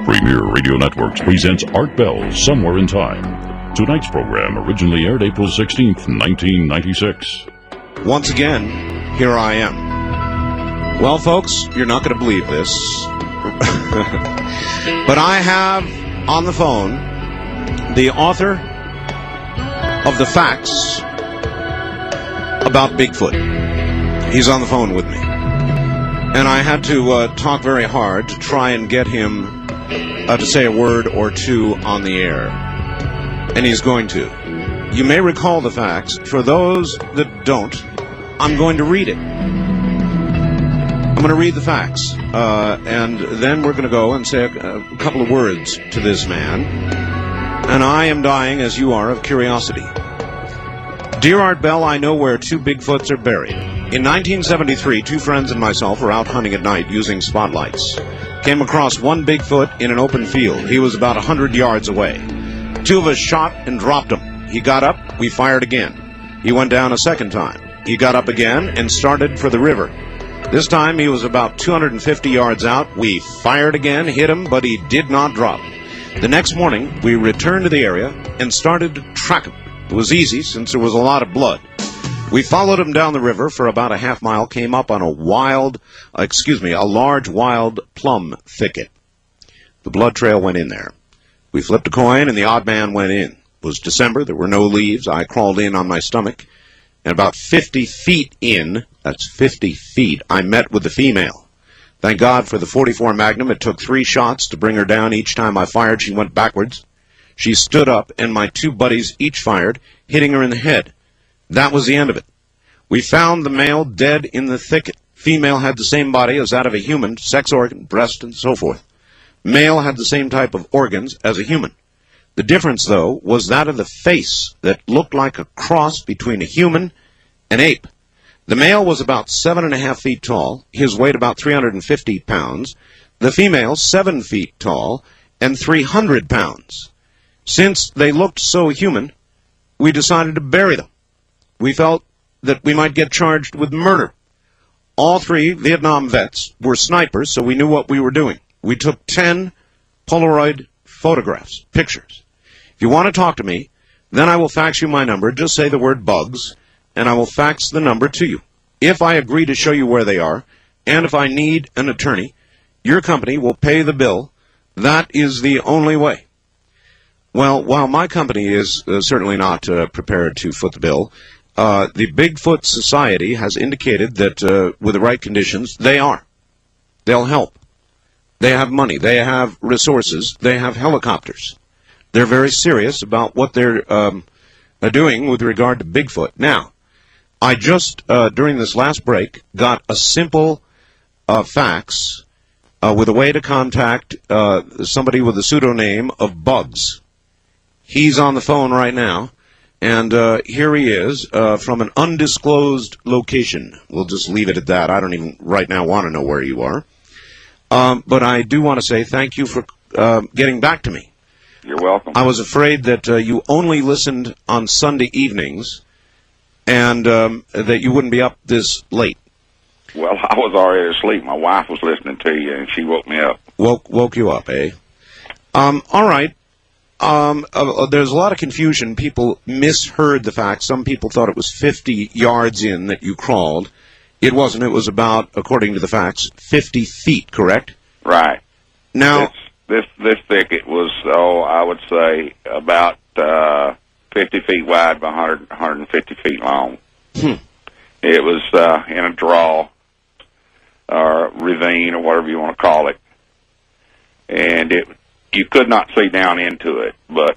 Premier Radio Networks presents Art Bell's Somewhere in Time. Tonight's program originally aired April 16th, 1996. Once again, here I am. Well, folks, you're not going to believe this, but I have on the phone the author of the facts about Bigfoot. He's on the phone with me. And I had to talk very hard to try and get him to say a word or two on the air. And he's going to. You may recall the facts. For those that don't, I'm going to read it. I'm going to read the facts. And then we're going to go and say a couple of words to this man. And I am dying, as you are, of curiosity. Dear Art Bell, I know where two Bigfoots are buried. In 1973, two friends and myself were out hunting at night using spotlights. Came across one Bigfoot in an open field. He was about 100 yards away. Two of us shot and dropped him. He got up, we fired again. He went down a second time. He got up again and started for the river. This time he was about 250 yards out. We fired again, hit him, but he did not drop. The next morning, we returned to the area and started to track him. It was easy since there was a lot of blood. We followed him down the river for about a half mile, came up on a large wild plum thicket. The blood trail went in there. We flipped a coin and the odd man went in. It was December, there were no leaves. I crawled in on my stomach. And about 50 feet in, that's 50 feet, I met with the female. Thank God for the .44 Magnum. It took 3 shots to bring her down. Each time I fired, she went backwards. She stood up, and my two buddies each fired, hitting her in the head. That was the end of it. We found the male dead in the thicket. Female had the same body as that of a human, sex organ, breast, and so forth. Male had the same type of organs as a human. The difference, though, was that of the face that looked like a cross between a human and ape. The male was about 7.5 feet tall, his weight about 350 pounds. The female, 7 feet tall and 300 pounds. Since they looked so human, we decided to bury them. We felt that we might get charged with murder. All 3 Vietnam vets were snipers, so we knew what we were doing. We took 10 Polaroid photographs, pictures. If you want to talk to me, then I will fax you my number. Just say the word bugs, and I will fax the number to you. If I agree to show you where they are, and if I need an attorney, your company will pay the bill. That is the only way. Well, while my company is certainly not prepared to foot the bill, the Bigfoot Society has indicated that with the right conditions, they are. They'll help. They have money. They have resources. They have helicopters. They're very serious about what they're doing with regard to Bigfoot. Now, I just, during this last break, got a simple fax with a way to contact somebody with the pseudonym of Bugs. He's on the phone right now, and here he is from an undisclosed location. We'll just leave it at that. I don't even right now want to know where you are. But I do want to say thank you for getting back to me. You're welcome. I was afraid that you only listened on Sunday evenings and that you wouldn't be up this late. Well, I was already asleep. My wife was listening to you, and she woke me up. Woke you up, eh? All right. There's a lot of confusion. People misheard the fact. Some people thought it was 50 yards in that you crawled. It wasn't. It was about, according to the facts, 50 feet, correct? Right. Now, this thicket was, I would say, about 50 feet wide by 150 feet long. It was in a draw, or ravine, or whatever you want to call it. And you could not see down into it, but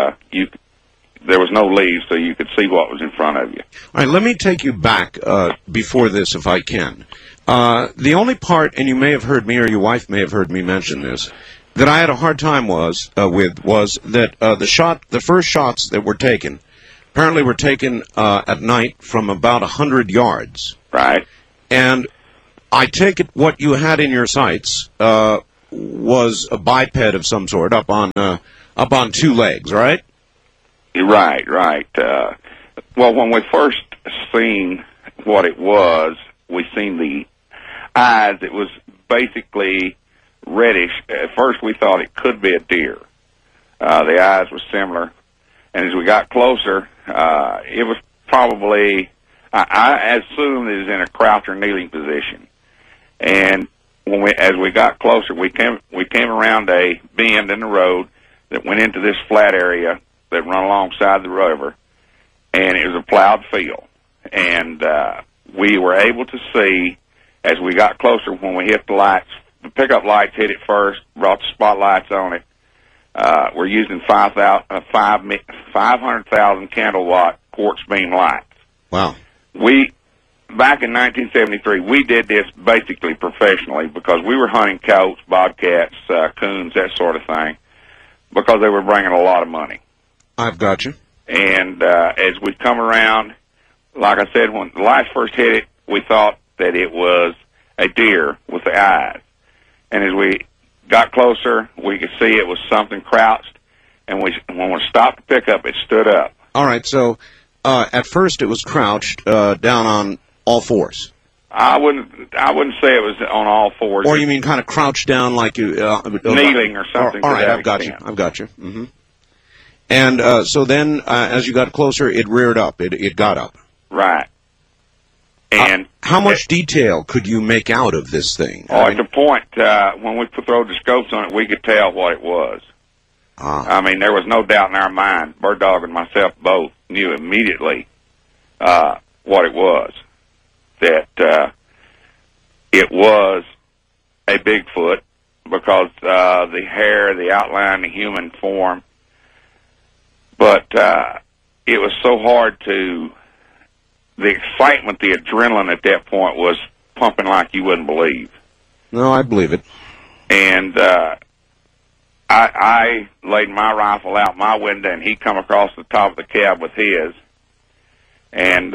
there was no leaves, so you could see what was in front of you. All right, let me take you back before this, if I can. The only part, and you may have heard me or your wife may have heard me mention this, that I had a hard time was that the first shots that were taken apparently were taken at night from about 100 yards. Right. And I take it what you had in your sights was a biped of some sort up on 2 legs, right? Right. Well, when we first seen what it was, we seen the eyes. It was basically reddish. At first, we thought it could be a deer. The eyes were similar, and as we got closer, it was probably, I assumed it was in a crouch or kneeling position. And as we got closer, we came around a bend in the road that went into this flat area that run alongside the river, and it was a plowed field. And we were able to see, as we got closer, when we hit the lights, the pickup lights hit it first, brought the spotlights on it. We're using 500,000 candle-watt quartz beam lights. Wow. Back in 1973, we did this basically professionally because we were hunting coyotes, bobcats, coons, that sort of thing, because they were bringing a lot of money. I've got you. And as we come around, like I said, when the lights first hit it, we thought that it was a deer with the eyes. And as we got closer, we could see it was something crouched, and when we stopped the pickup, it stood up. All right, so at first it was crouched down on all fours. I wouldn't say it was on all fours. Or you mean kind of crouched down like you... kneeling or something. All right, I've got you. Mm-hmm. And so then, as you got closer, it reared up. It got up. Right. And how much detail could you make out of this thing? At the point, when we throw the scopes on it, we could tell what it was. I mean, there was no doubt in our mind. Bird Dog and myself both knew immediately what it was. That it was a Bigfoot because the hair, the outline, the human form. But it was so hard to... The excitement, the adrenaline at that point was pumping like you wouldn't believe. No, I believe it. And I laid my rifle out my window, and he come across the top of the cab with his. And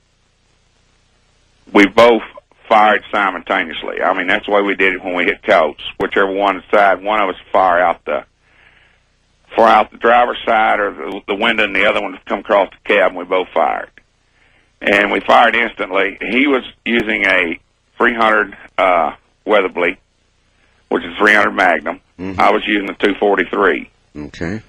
we both fired simultaneously. I mean, that's the way we did it when we hit coyotes. Whichever one side, one of us fire out the driver's side or the window, and the other one come across the cab, and we both fired. And we fired instantly. He was using a 300 Weatherby, which is 300 Magnum. Mm-hmm. I was using a 243. Okay.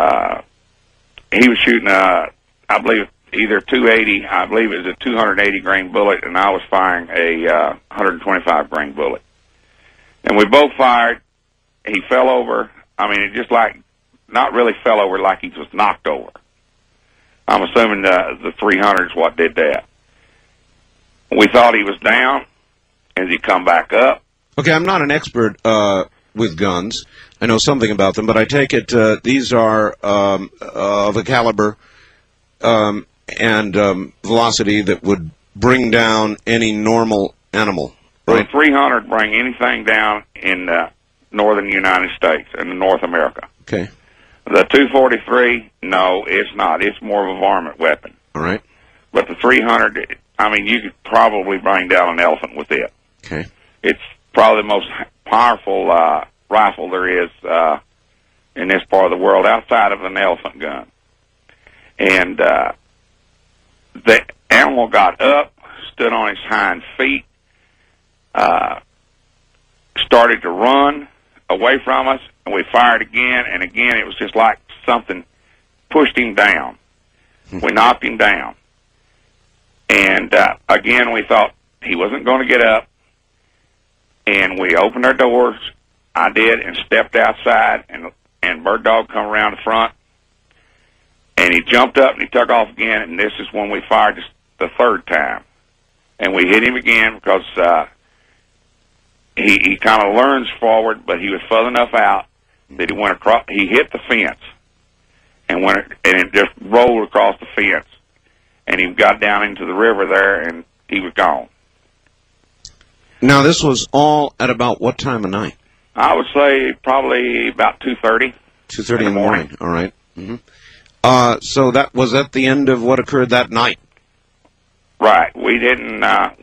He was shooting I believe, either 280. I believe it was a 280 grain bullet, and I was firing a 125 grain bullet. And we both fired. He fell over. I mean, it just like not really fell over, like he was knocked over. I'm assuming the 300 is what did that. We thought he was down. As he come back up. Okay, I'm not an expert with guns. I know something about them, but I take it these are of a caliber and velocity that would bring down any normal animal. Right? The 300 bring anything down in northern United States and North America. Okay. The 243, no, it's not. It's more of a varmint weapon. All right. But the 300, I mean, you could probably bring down an elephant with it. Okay. It's probably the most powerful rifle there is in this part of the world outside of an elephant gun. And the animal got up, stood on its hind feet, started to run away from us, and we fired again, and again it was just like something pushed him down. We knocked him down. And again we thought he wasn't going to get up, and we opened our doors, I did, and stepped outside, and Bird Dog come around the front, and he jumped up and he took off again, and this is when we fired the third time. And we hit him again because he kind of lunged forward, but he was further enough out that he went across. He hit the fence, and it just rolled across the fence, and he got down into the river there, and he was gone. Now, this was all at about what time of night? I would say probably about 2:30. 2:30 in the morning. All right. Mm-hmm. So that was at the end of what occurred that night. Right. We didn't.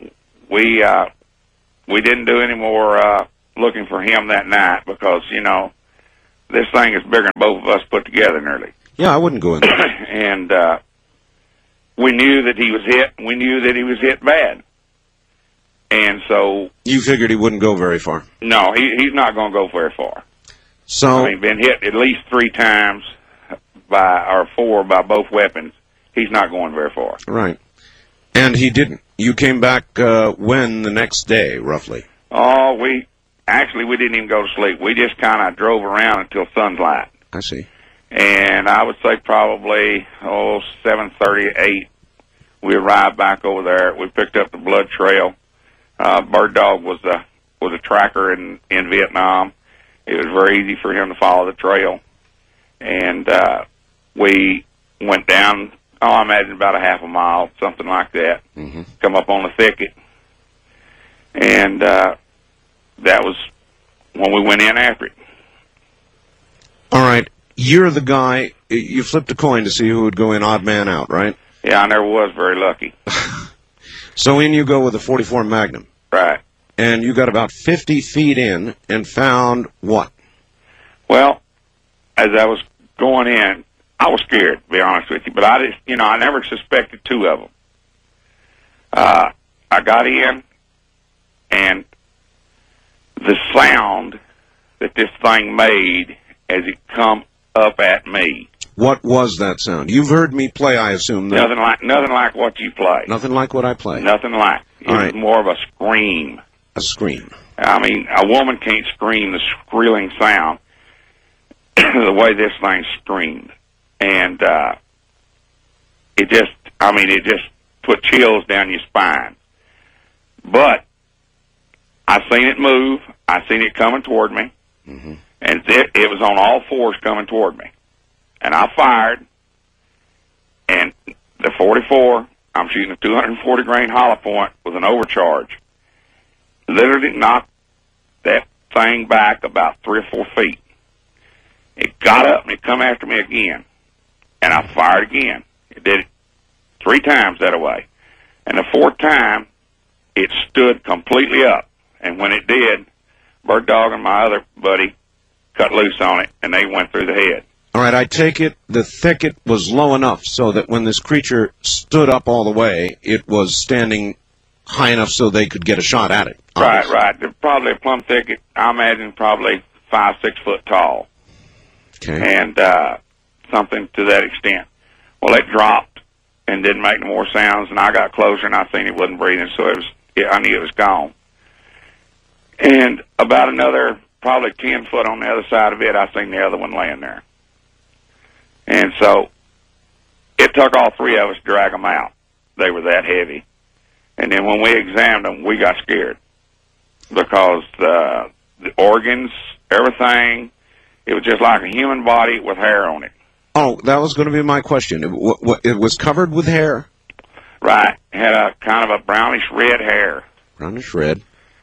We didn't do any more looking for him that night because this thing is bigger than both of us put together nearly. Yeah, I wouldn't go in there. And we knew that he was hit. We knew that he was hit bad. And so... You figured he wouldn't go very far. No, he's not going to go very far. So... I mean, been hit at least 3 times or 4 by both weapons. He's not going very far. Right. And he didn't. You came back when the next day, roughly? Oh, we didn't even go to sleep. We just kind of drove around until sunlight. I see. And I would say probably 7:30, 8. We arrived back over there. We picked up the blood trail. Bird Dog was a tracker in Vietnam. It was very easy for him to follow the trail. And we went down, I imagine about a half a mile, something like that. Mm-hmm. Come up on the thicket. And that was when we went in after it. All right. You're the guy, you flipped a coin to see who would go in odd man out, right? Yeah, I never was very lucky. So in you go with a .44 Magnum. Right. And you got about 50 feet in and found what? Well, as I was going in, I was scared, to be honest with you, but I just, I never suspected 2 of them. I got in, and the sound that this thing made as it come up at me. What was that sound? You've heard me play, I assume. Nothing like what you play. Nothing like what I play. Nothing like. It All was right. more of a scream. A scream. I mean, a woman can't scream the squealing sound the way this thing screamed. And it just put chills down your spine. But I seen it move. I seen it coming toward me. Mm-hmm. And it was on all 4s coming toward me. And I fired. And the .44, I'm shooting a 240 grain hollow point with an overcharge. Literally knocked that thing back about 3 or 4 feet. It got up and it come after me again. And I fired again. It did it 3 times that way. And the 4th time, it stood completely up. And when it did, Bird Dog and my other buddy cut loose on it, and they went through the head. All right, I take it the thicket was low enough so that when this creature stood up all the way, it was standing high enough so they could get a shot at it. Right. There's probably a plumb thicket, I imagine probably 5-6 foot tall. Okay. And something to that extent. Well, it dropped and didn't make no more sounds, and I got closer, and I seen it wasn't breathing, so I knew it was gone. And about another probably 10 foot on the other side of it, I seen the other one laying there. And so it took all 3 of us to drag them out. They were that heavy. And then when we examined them, we got scared because the organs, everything, it was just like a human body with hair on it. Oh, that was going to be my question. It was covered with hair? Right. It had a kind of a brownish red hair. Brownish red.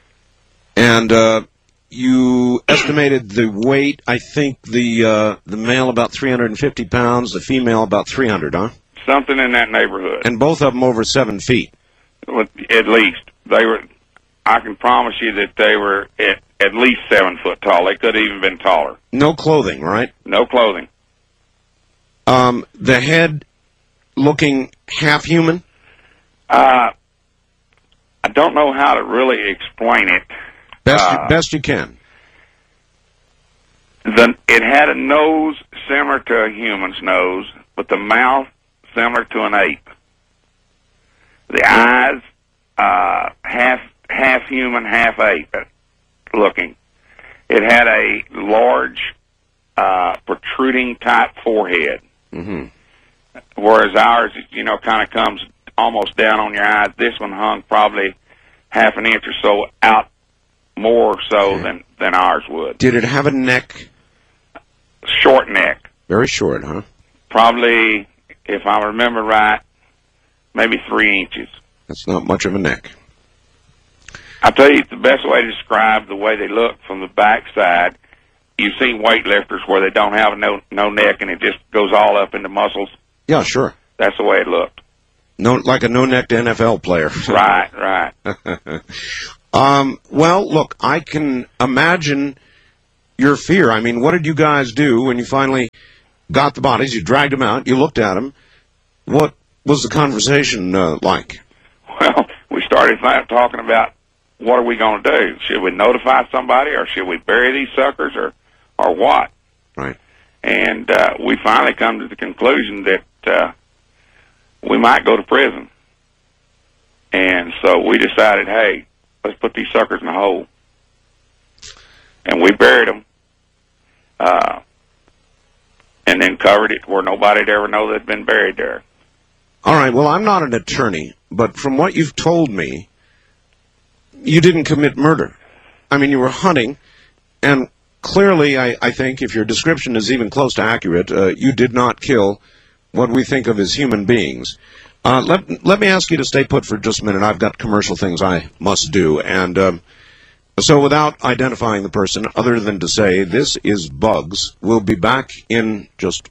And you estimated the weight, I think the male about 350 pounds, the female about 300, huh? Something in that neighborhood. And both of them over 7 feet. At least. I can promise you that they were at least 7 foot tall. They could have even been taller. No clothing, right? No clothing. The head looking half human? I don't know how to really explain it. Best you can. It had a nose similar to a human's nose, but the mouth similar to an ape. The eyes, half human, half ape looking. It had a large, protruding type forehead. Mm-hmm. Whereas ours, kind of comes almost down on your eyes. This one hung probably half an inch or so out more so than ours would. Did it have a neck? Short neck. Very short, huh? Probably, if I remember right, maybe 3 inches. That's not much of a neck. I'll tell you the best way to describe the way they look from the backside. You've seen weightlifters where they don't have no neck and it just goes all up into muscles. Yeah, sure. That's the way it looked. Like a no-necked NFL player. Right. Well, look, I can imagine your fear. I mean, what did you guys do when you finally got the bodies? You dragged them out. You looked at them. What was the conversation like? Well, we started talking about what are we going to do? Should we notify somebody, or should we bury these suckers, or what? Right. And we finally come to the conclusion that we might go to prison. And so we decided, hey, let's put these suckers in a hole. And we buried them, and then covered it where nobody'd ever know they'd been buried there. All right, well, I'm not an attorney, but from what you've told me, you didn't commit murder. I mean, you were hunting, and clearly, I think, if your description is even close to accurate, you did not kill what we think of as human beings. Let me ask you to stay put for just a minute. I've got commercial things I must do. And so without identifying the person, other than to say, this is Bugs, we'll be back in just